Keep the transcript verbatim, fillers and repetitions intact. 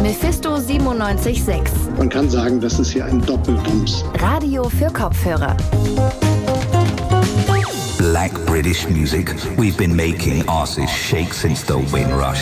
Mephisto siebenundneunzig Komma sechs. Man kann sagen, das ist hier ein Doppelbums. Radio für Kopfhörer. Black British music. We've been making asses shake since the Windrush.